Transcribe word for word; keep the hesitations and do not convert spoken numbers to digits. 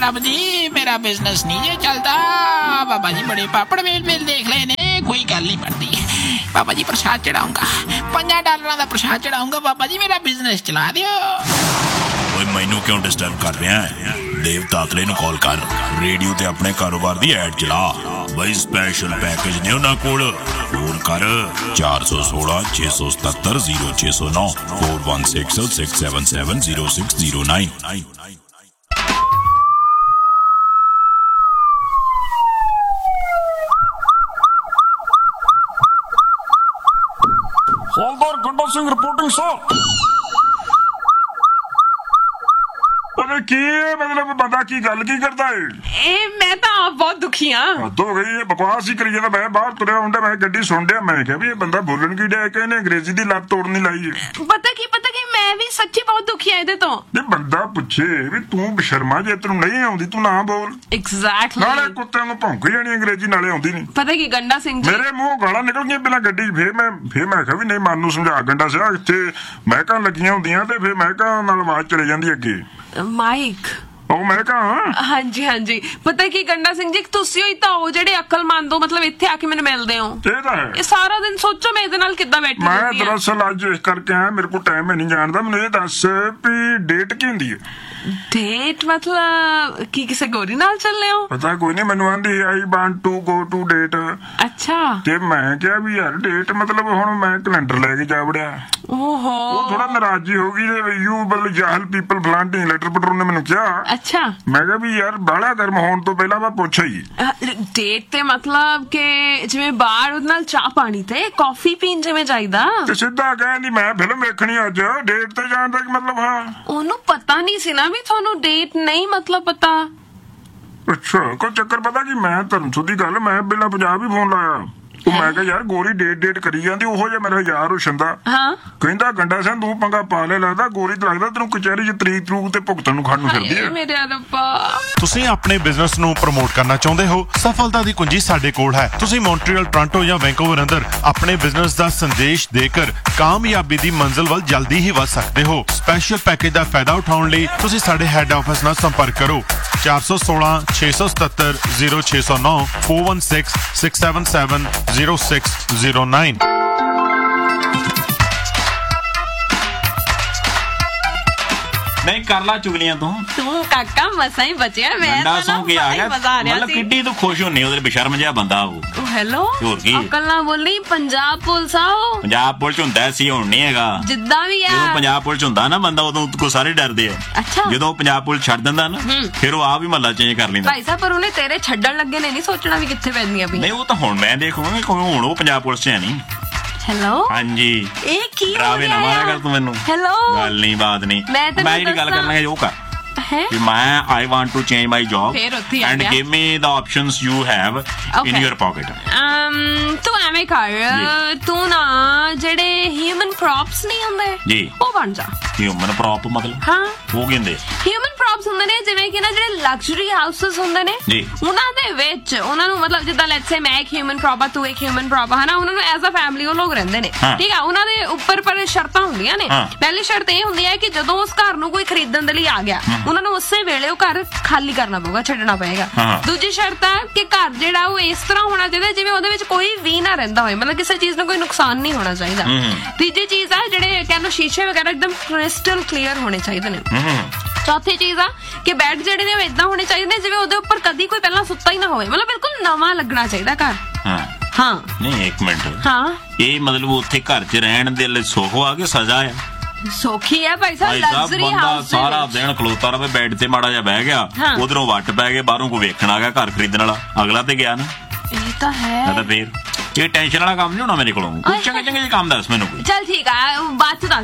रब जी मेरा बिजनेस नहीं जे चलता। बाबा जी बड़े पापड़ मेल मेल देख ले ने, कोई गल नहीं बनती। बाबा जी प्रसाद चढ़ाऊंगा, पंजा डॉलर का प्रसाद चढ़ाऊंगा। बाबा जी मेरा बिजनेस चला दियो। ओए मैनू क्यों डिस्टर्ब कर रहा है? देव तातले नूं कॉल कर, रेडियो ते अपने कारोबार दी ऐड चला। बई स्पेशल पैकेज ने उन्हां कोल। फोन कर चार सौ सोलह छे सौ सतहत्तर जीरो छे सौ नौ four one six six seven seven zero six zero nine. हवलदार गड्ढा सिंह रिपोर्टिंग सर। अरे की मतलब बंदा की गल की करता है? ए मैं तो आप बहुत दुखी हाँ। हद हो गई है, बकवास ही करी जाता। मैं बाहर तुरया हुंदा, मैं गड्डी सुन रहा, मैं क्या भी ये बंदा बोलन की डे के इन्हें अंग्रेजी दी लत तोड़नी लाई है। पता की पता की मैं भी सच्ची बहुत दुखी है इहदे तो। ये बंदा पूछे भी तू बशर्मा जे तेनू नहीं आउंदी तू ना बोल। एग्जैक्टली नाले कुत्ते वांगू भौंकी जानी अंग्रेजी, नाले आउंदी नहीं। पता की गंडा सिंह जी मेरे मुंह गाला निकल गई बिना गड्डी। फिर मैं फिर मैं कहा भी नहीं मानू समझा गंडा सिया इत्थे महकां लगियां हुंदियां ते फिर महकां नाल आवाज चले जांदी अगे माइक। ਉਹ ਮੈਂ ਕਹਾਂ ਹਾਂਜੀ ਹਾਂਜੀ ਪਤਾ ਕੀ ਗੰਡਾ ਸਿੰਘ ਜੀ ਤੁਸੀਂ ਹੀ ਤਾਂ ਹੋ ਜਿਹੜੇ ਅਕਲਮੰਦ ਹੋ, ਮਤਲਬ ਇੱਥੇ ਆ ਕੇ ਮੈਨੂੰ ਮਿਲਦੇ ਹੋ। ਇਹ ਤਾਂ ਹੈ। ਇਹ ਸਾਰਾ ਦਿਨ ਸੋਚੋ ਮੈਂ ਇਹਦੇ ਨਾਲ ਕਿੱਦਾਂ ਬੈਠੀ ਮੈਂ ਰਹਿੰਦੀ ਹਾਂ। ਦਰਅਸਲ ਅੱਜ ਇਸ ਕਰਕੇ ਆਇਆ, ਮੇਰੇ ਕੋਲ ਟਾਈਮ ਹੈ ਨਹੀਂ ਜਾਣਦਾ। ਮੈਨੂੰ ਇਹ ਦੱਸ ਵੀ ਡੇਟ ਕੀ ਹੁੰਦੀ ਹੈ? ਡੇਟ ਮਤਲਬ ਕੀ ਕਿਸੇ ਗੋਰੀ ਨਾਲ ਚੱਲੇ ਹੋ? ਪਤਾ ਕੋਈ ਨਹੀਂ, ਮੈਨੂੰ ਆਂਦੀ I want to go to date. ਅੱਛਾ ਤੇ ਮੈਂ ਕਿਹਾ ਵੀ ਯਾਰ ਡੇਟ ਮਤਲਬ ਹੁਣ ਮੈਂ ਕੈਲੰਡਰ ਲੈ ਕੇ ਜਾ ਵੜਿਆ। ਓਹੋ ਉਹ ਥੋੜਾ ਨਾਰਾਜ਼ੀ ਹੋ ਗਈ ਤੇ ਯੂ ਬਲ ਜਾਹਲ ਪੀਪਲ ਫਲਾਂਟੀ ਲੈਟਰ ਪਟਰ ਨੇ ਮੈਨੂੰ ਕਿਹਾ। ਅੱਛਾ ਮੈਂ ਕਿਹਾ ਵੀ ਯਾਰ ਬਾਹਲਾ ਗਰਮ ਹੋਣ ਤੋਂ ਪਹਿਲਾਂ ਮੈਂ ਪੁੱਛਿਆ ਹੀ ਡੇਟ ਤੇ ਮਤਲਬ ਕਿ ਜਿਵੇਂ ਬਾਹਰ ਉਹਦੇ ਨਾਲ ਚਾਹ ਪਾਣੀ ਤੇ ਕਾਫੀ ਪੀਣ ਜਿਵੇਂ ਚਾਹੀਦਾ। ਤੇ ਸਿੱਧਾ ਕਹਿੰਦੀ ਮੈਂ ਫਿਲਮ ਵੇਖਣੀ ਅੱਜ। ਡੇਟ ਤੇ ਜਾਣ ਦਾ ਕੀ ਮਤਲਬ? ਹਾਂ ਉਹਨੂੰ ਪਤਾ ਨਹੀਂ ਸੀ ਨਾ ਵੀ ਤੁਹਾਨੂੰ ਡੇਟ ਨਹੀਂ ਮਤਲਬ ਪਤਾ। ਅੱਛਾ ਕੋਈ ਚੱਕਰ ਪਤਾ ਕੀ ਮੈਂ ਤੁਹਾਨੂੰ ਸਿੱਧੀ ਗੱਲ ਮੈਂ ਪਹਿਲਾਂ ਪੰਜਾਬ ਹੀ ਫੋਨ ਲਾਇਆ। ਉਹ ਮੈਂ ਕਿਹਾ ਯਾਰ ਗੋਰੀ ਡੇਟ ਡੇਟ ਕਰੀ ਜਾਂਦੀ, ਉਹੋ ਜਿਹਾ ਮੇਰਾ ਯਾਰ ਹੁਸ਼ੰਦਾ ਹਾਂ ਕਹਿੰਦਾ ਗੰਡਾ ਸਿੰਘ ਤੂੰ ਪੰਗਾ ਪਾ ਲੈ, ਲੱਗਦਾ ਗੋਰੀ ਤੇ ਲੱਗਦਾ ਤੈਨੂੰ ਕਚਹਿਰੀ 'ਚ ਤਰੀਕ ਤਰੂਕ ਤੇ ਭੁਗਤਣ ਨੂੰ ਖੜਨ ਨੂੰ ਫਿਰਦੀ ਹੈ। ਮੇਰੇ ਰੱਬਾ ਤੁਸੀਂ ਆਪਣੇ ਬਿਜ਼ਨਸ ਨੂੰ ਪ੍ਰਮੋਟ ਕਰਨਾ ਚਾਹੁੰਦੇ ਹੋ? ਸਫਲਤਾ ਦੀ ਕੁੰਜੀ ਸਾਡੇ ਕੋਲ ਹੈ। ਤੁਸੀਂ ਮੌਂਟਰੀਅਲ, ਟੋਰਾਂਟੋ ਜਾਂ ਵੈਂਕੂਵਰ ਅੰਦਰ ਆਪਣੇ ਬਿਜ਼ਨਸ ਦਾ ਸੰਦੇਸ਼ ਦੇकर ਕਾਮਯਾਬੀ ਦੀ ਮੰਜ਼ਿਲ ਵੱਲ ਜਲਦੀ ਹੀ ਵੱਧ ਸਕਦੇ ਹੋ। ਸਪੈਸ਼ਲ ਪੈਕੇਜ ਦਾ ਫਾਇਦਾ ਉਠਾਉਣ ਲਈ ਤੁਸੀਂ ਸਾਡੇ ਹੈੱਡ ਆਫਿਸ ਨਾਲ ਸੰਪਰਕ ਕਰੋ ਚਾਰ ਸੌ ਸੋਲ੍ਹਾਂ ਛੇ ਸੌ ਸਤੱਤਰ ਜ਼ੀਰੋ ਛੇ ਸੌ ਨੌ four one six six seven seven zero six zero nine. नहीं कर ला चुगलियां तू तू काका मसा ही बचिया। मैं गंडा तो सौ ना के आ गया, मजा आ रहा मतलब सी। किड्डी तू खुश होनी उधर बेशर्म जिहा बंदा वो। हेलो ਹੋਰ ਕੀ? अकल ना बोली पंजाब पुलिस आओ। पंजाब पुलिस ਹੁੰਦਾ ਸੀ, ਹੁਣ ਨਹੀਂ ਹੈਗਾ। ਜਿੱਦਾਂ ਵੀ ਆ ਜਦੋਂ ਪੰਜਾਬ ਪੁਲਿਸ ਹੁੰਦਾ ਨਾ ਬੰਦਾ ਉਦੋਂ ਕੋ ਸਾਰੇ ਡਰਦੇ ਆ। ਅੱਛਾ ਜਦੋਂ ਪੰਜਾਬ ਪੁਲਿਸ ਛੱਡ ਦਿੰਦਾ ਨਾ ਫਿਰ ਉਹ ਆਪ ਹੀ ਮਹੱਲਾ ਚੇਂਜ ਕਰ ਲੈਂਦਾ। ਭਾਈ ਸਾਹਿਬ ਪਰ ਉਹਨੇ ਤੇਰੇ ਛੱਡਣ ਲੱਗੇ ਨੇ ਨਹੀਂ ਸੋਚਣਾ ਵੀ ਕਿੱਥੇ ਪੈਂਦੀਆਂ ਵੀ। ਨਹੀਂ ਉਹ ਤਾਂ ਹੁਣ ਮੈਂ ਦੇਖੂਗਾ ਕੋਈ ਹੁਣ ਉਹ ਪੰਜਾਬ ਪੁਲਿਸ ਚ ਹੈ ਨਹੀਂ। ਹੈਲੋ ਹਾਂਜੀ ਇਹ ਕੀ ਹੋ ਡਰਾਵੇ ਨਾ ਮਾਰਿਆ ਕਰ ਤੂੰ ਮੈਨੂੰ। ਹੈਲੋ ਗੱਲ ਨਹੀਂ ਬਾਤ ਨਹੀਂ ਮੈਂ ਤੈਨੂੰ ਮੈਂ ਜਿਹੜੀ ਗੱਲ ਦੱਸਾਂ। ਕਰਨਾ ਹੈ ਉਹ ਕਰ ਹੈ ਕਿ ਮੈਂ I want to change my job ਫਿਰ ਉੱਥੇ ਆ ਐਂਡ ਗਿਆ। Give me the options you have in Okay. Your pocket. ਅਮ ਤੂੰ ਐਵੇਂ ਕਰ ਤੂੰ ਨਾ ਜਿਹੜੇ ਹਿਊਮਨ ਪ੍ਰੌਪਸ ਨਹੀਂ ਹੁੰਦੇ ਜੀ ਉਹ ਬਣ ਜਾ। ਹਿਊਮਨ ਪ੍ਰੌਪ ਮਤਲਬ ਹਾਂ ਉਹ ਕਹਿੰਦੇ ਹਿਊਮਨ ਪ੍ਰੌਪਸ ਹੁੰਦੇ ਨੇ ਜਿਵੇਂ ਕਿ ਨਾ ਜਿਹੜੇ ਲਗਜ਼ਰੀ ਹਾਊਸਸ ਹੁੰਦੇ ਨੇ ਜੀ ਉਹਨਾਂ ਦੇ ਵਿੱਚ ਉਹਨਾਂ ਨੂੰ ਮਤਲਬ ਜਿੱਦਾਂ ਲੈਟਸ ਸੇ ਮੈਂ ਇੱਕ ਹਿਊਮਨ ਪ੍ਰੌਪ ਆ ਤੂੰ ਇੱਕ ਹਿਊਮਨ ਪ੍ਰੌਪ ਆ ਹਨਾ ਉਹਨਾਂ ਨੂੰ ਐਜ਼ ਅ ਫੈਮਿਲੀ ਉਹ ਲੋਕ ਰਹਿੰਦੇ ਨੇ ਠੀਕ ਆ। ਉਹਨਾਂ ਦੇ ਉੱਪਰ ਪਰ ਸ਼ਰਤਾਂ ਹੁੰਦੀਆਂ ਨੇ। ਪਹਿਲੀ ਸ਼ਰਤ ਇਹ ਹੁੰਦੀ ਹੈ ਕਿ ਜਦੋਂ ਉਸ ਘਰ ਨੂੰ ਕੋਈ ਖਰੀਦਣ ਦੇ ਲਈ ਆ ਗਿਆ ਉਹਨਾਂ ਨੂੰ ਉਸੇ ਵੇਲੇ ਉਹ ਘਰ ਖਾਲੀ ਕਰਨਾ ਪਊਗਾ, ਛੱਡਣਾ ਪਏਗਾ। ਦੂਜੀ ਸ਼ਰਤ ਹੈ ਕਿ ਘਰ ਜਿਹੜਾ ਉਹ ਇਸ ਤਰ੍ਹਾਂ ਹੋਣਾ ਚਾਹੀਦਾ ਜਿਵੇਂ ਉਹਦੇ ਵਿੱਚ ਕੋਈ ਵੀ ਨਾ ਰਹਿੰਦਾ ਹੋਵੇ, ਮਤਲਬ ਕਿਸੇ ਚੀਜ਼ ਨੂੰ ਕੋਈ ਨੁਕਸਾਨ ਨਹੀਂ ਹੋਣਾ ਚਾਹੀਦਾ। ਤੀਜੀ ਚੀਜ਼ ਆ ਜਿਹੜੇ ਕਹਿੰਦੇ ਸ਼ੀਸ਼ੇ ਵਗੈਰਾ ਇੱਕਦਮ ਕ੍ਰਿਸਟਲ ਕਲੀਅਰ ਹੋਣੇ ਚਾਹੀਦੇ ਨੇ। ਚੌਥੀ ਚੀਜ਼ ਆ ਕਿ ਬੈੱਡ ਜਿਹੜੇ ਨੇ ਉਹ ਇਦਾਂ ਹੋਣੇ ਚਾਹੀਦੇ ਨੇ ਜਿਵੇਂ ਉਹਦੇ ਉੱਪਰ ਕਦੀ ਕੋਈ ਪਹਿਲਾਂ ਸੁੱਤਾ ਹੀ ਨਾ ਹੋਵੇ, ਮਤਲਬ ਬਿਲਕੁਲ ਨਵਾਂ ਲੱਗਣਾ ਚਾਹੀਦਾ ਘਰ। ਹਾਂ ਹਾਂ ਨਹੀਂ ਇੱਕ ਮਿੰਟ ਹਾਂ ਇਹ ਮਤਲਬ ਉੱਥੇ ਘਰ 'ਚ ਰਹਿਣ ਦੇ ਲਈ ਸੁੱਖ ਆ ਕਿ ਸਜ਼ਾ ਆ? ਸੌਖੀ ਹੈ ਭਾਈ ਸਾਹਿਬ। ਲਗਜ਼ਰੀ ਬੰਦਾ ਹਾਊਸ ਸਾਰਾ ਦਿਨ ਖਲੋਤਾ ਰਵੇ ਬੈੱਡ ਤੇ ਮਾੜਾ ਜਿਹਾ ਬਹਿ ਗਿਆ ਉਧਰੋਂ ਵੱਟ ਪੈ ਗਏ ਬਾਹਰੋਂ ਕੋਈ ਵੇਖਣ ਆ ਗਿਆ ਘਰ ਖਰੀਦਣ ਵਾਲਾ ਅਗਲਾ ਤੇ ਗਿਆ ਨਾ। ਇਹ ਤਾਂ ਹੈ ਤਾਂ ਫੇਰ ਇਹ ਟੈਨਸ਼ਨ ਵਾਲਾ ਕੰਮ ਨਹੀਂ ਹੋਣਾ ਮੇਰੇ ਕੋਲੋਂ। ਕੋਈ ਚੰਗੇ ਚੰਗੇ ਕੰਮ ਦੱਸ ਮੈਨੂੰ ਕੋਈ। ਚੱਲ ਠੀਕ ਆ ਬਾਅਦ ਚ ਦੱਸ